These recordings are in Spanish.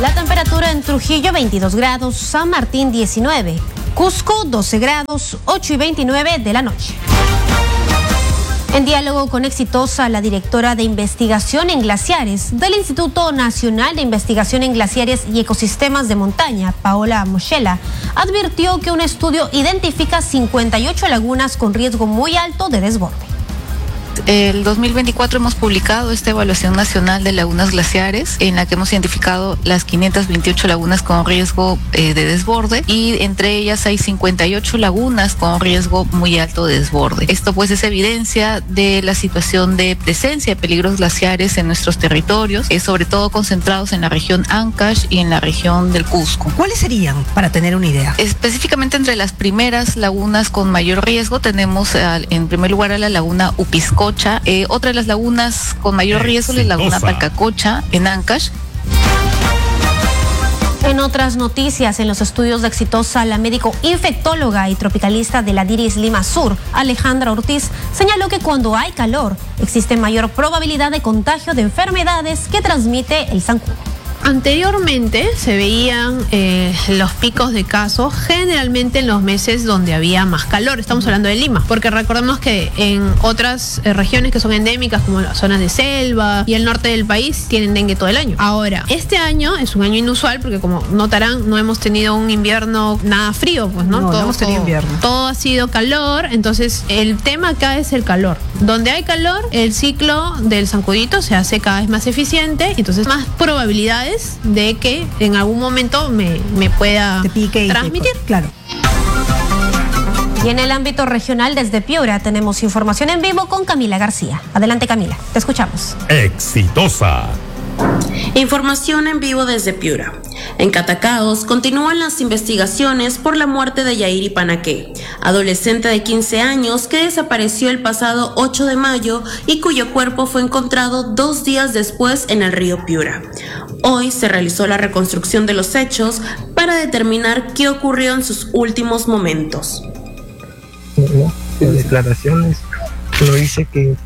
La temperatura en Trujillo 22 grados, San Martín 19, Cusco 12 grados, 8:29 de la noche. En diálogo con Exitosa, la directora de Investigación en Glaciares del Instituto Nacional de Investigación en Glaciares y Ecosistemas de Montaña, Paola Moschella, advirtió que un estudio identifica 58 lagunas con riesgo muy alto de desborde. El 2024 hemos publicado esta evaluación nacional de lagunas glaciares en la que hemos identificado las 528 lagunas con riesgo de desborde y entre ellas hay 58 lagunas con riesgo muy alto de desborde. Esto pues es evidencia de la situación de presencia de peligros glaciares en nuestros territorios, sobre todo concentrados en la región Ancash y en la región del Cusco. ¿Cuáles serían, para tener una idea? Específicamente entre las primeras lagunas con mayor riesgo tenemos en primer lugar a la laguna Upiscocha. Otra de las lagunas con mayor riesgo es la laguna Palcacocha en Ancash. En otras noticias, en los estudios de Exitosa, la médico infectóloga y tropicalista de la DIRIS Lima Sur, Alejandra Ortiz, señaló que cuando hay calor existe mayor probabilidad de contagio de enfermedades que transmite el zancudo. Anteriormente se veían los picos de casos generalmente en los meses donde había más calor. Estamos hablando de Lima, porque recordemos que en otras regiones que son endémicas, como las zonas de selva y el norte del país, tienen dengue todo el año. Ahora, este año es un año inusual porque, como notarán, no hemos tenido un invierno nada frío, pues, ¿no? No hemos tenido invierno. Todo ha sido calor, entonces el tema acá es el calor. Donde hay calor, el ciclo del zancudito se hace cada vez más eficiente, entonces más probabilidades de que en algún momento me pueda transmitir. Claro. Y en el ámbito regional, desde Piura, tenemos información en vivo con Camila García. Adelante, Camila, te escuchamos. Exitosa. Información en vivo desde Piura. En Catacaos continúan las investigaciones por la muerte de Yairi Panaque, adolescente de 15 años que desapareció el pasado 8 de mayo y cuyo cuerpo fue encontrado 2 días después en el río Piura. Hoy se realizó la reconstrucción de los hechos para determinar qué ocurrió en sus últimos momentos. En declaraciones uno dice que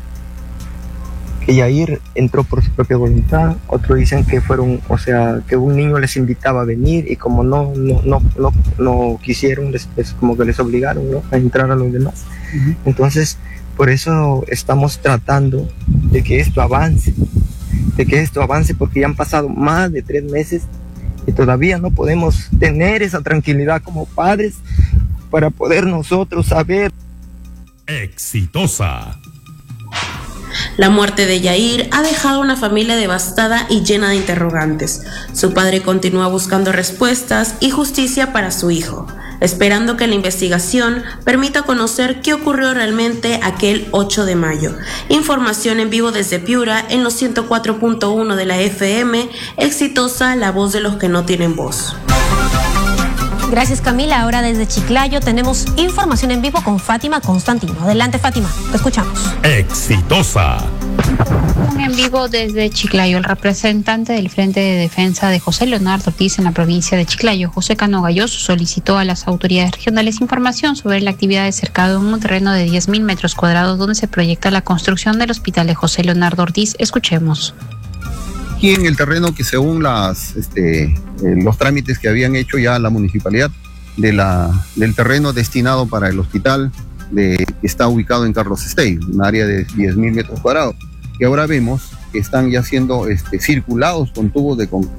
Yair entró por su propia voluntad, otros dicen que fueron, o sea, que un niño les invitaba a venir y como no quisieron, pues como que les obligaron, ¿no?, a entrar a los demás. Entonces, por eso estamos tratando de que esto avance, porque ya han pasado más de 3 meses y todavía no podemos tener esa tranquilidad como padres para poder nosotros saber. Exitosa. La muerte de Yair ha dejado a una familia devastada y llena de interrogantes. Su padre continúa buscando respuestas y justicia para su hijo, esperando que la investigación permita conocer qué ocurrió realmente aquel 8 de mayo. Información en vivo desde Piura en los 104.1 de la FM, Exitosa, la voz de los que no tienen voz. Gracias, Camila. Ahora desde Chiclayo tenemos información en vivo con Fátima Constantino. Adelante, Fátima, te escuchamos. Exitosa. En vivo desde Chiclayo, el representante del Frente de Defensa de José Leonardo Ortiz en la provincia de Chiclayo, José Cano Galloso, solicitó a las autoridades regionales información sobre la actividad de cercado en un terreno de 10.000 metros cuadrados donde se proyecta la construcción del hospital de José Leonardo Ortiz. Escuchemos. Aquí en el terreno que según los trámites que habían hecho ya la municipalidad del terreno destinado para el hospital que está ubicado en Carlos Estey, un área de 10.000 metros cuadrados, que ahora vemos que están ya siendo circulados con tubos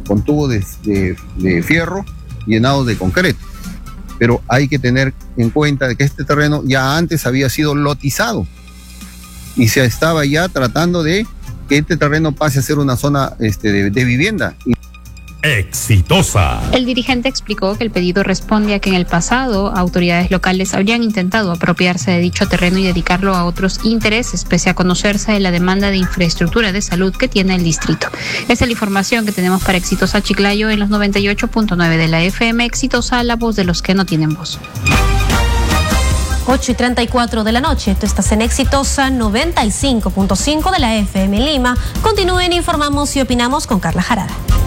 de fierro llenados de concreto. Pero hay que tener en cuenta de que este terreno ya antes había sido lotizado y se estaba ya tratando de que este terreno pase a ser una zona de vivienda. Exitosa. El dirigente explicó que el pedido responde a que en el pasado autoridades locales habrían intentado apropiarse de dicho terreno y dedicarlo a otros intereses, pese a conocerse de la demanda de infraestructura de salud que tiene el distrito. Esa es la información que tenemos para Exitosa Chiclayo en los 98.9 de la FM. Exitosa, la voz de los que no tienen voz. 8:34 de la noche. Tú estás en Exitosa 95.5 de la FM Lima. Continúen, informamos y opinamos con Carla Jarada.